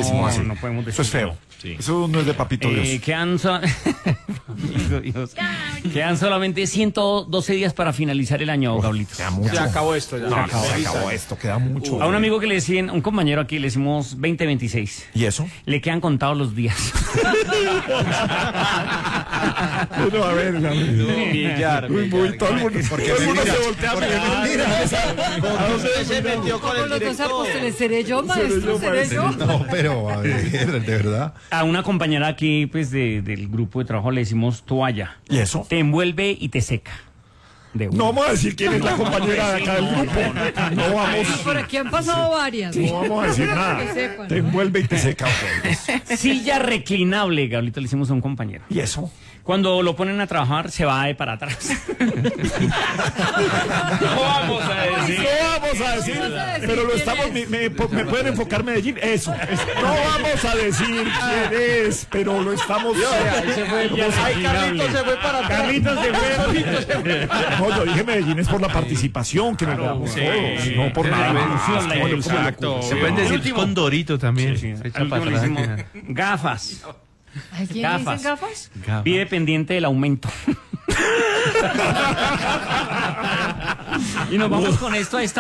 decimos así. No podemos decir eso es feo. Sí. Eso no es de papito Dios. Quedan solamente 112 días para finalizar el año, Gaulito. Queda mucho. Se acabó esto ya. No, se acabó esto, queda mucho. A un amigo que le decían, un compañero aquí, le decimos 2026. ¿Y eso? Le quedan contados los días. Uno, a ver, todo el mundo, Porque todo el mundo mentira, se voltea a porque mirar. ¿A dónde se metió con el Los dos director? apóstoles, ¿seré yo, maestro? ¿Seré yo? No, pero a ver, de verdad. A una compañera aquí, pues, del grupo de trabajo le decimos toalla. ¿Y eso? Te envuelve y te seca. De una. No vamos a decir quién es la compañera de acá del grupo. No vamos, Por aquí han pasado varias. no vamos a decir nada. Que sepan. Te envuelve y te seca. Silla reclinable, Gaulito, le hicimos a un compañero. ¿Y eso? Cuando lo ponen a trabajar, se va de para atrás. No vamos a decir. No vamos a decir, pero lo estamos. Me pueden enfocar Medellín. Eso. No vamos a decir quién es, pero lo estamos. Ay, Carlitos se fue para atrás. Carlitos se fue. No, yo dije Medellín es por la participación que nos damos todos, no por nada más. la ilusión. Exacto. Se pueden decir Condorito también. Se echa Al último para le atrás. hicimos gafas. ¿A quién le dicen gafas? Vive pendiente del aumento. Y nos vamos con esto a esta